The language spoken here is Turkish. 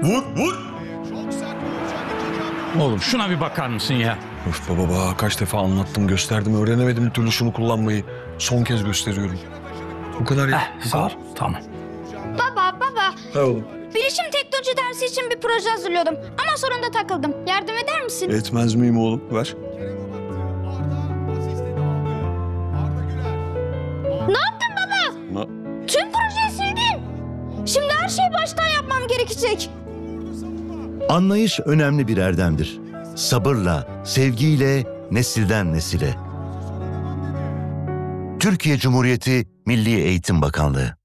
Vur vur. Oğlum şuna bir bakar mısın ya? Öf baba, kaç defa anlattım, gösterdim, öğrenemedim bir türlü şunu kullanmayı. Son kez gösteriyorum. Bu kadar ya. Sağ ol. Tamam. Baba. Ha oğlum. Bilişim teknoloji dersi için bir proje hazırlıyordum. Ama sonunda takıldım. Yardım eder misin? Etmez miyim oğlum? Ver. Ne yaptın baba? Tüm projeyi sildin. Şimdi her şeyi baştan yapmam gerekecek. Anlayış önemli bir erdemdir. Sabırla, sevgiyle, nesilden nesile. Türkiye Cumhuriyeti Milli Eğitim Bakanlığı.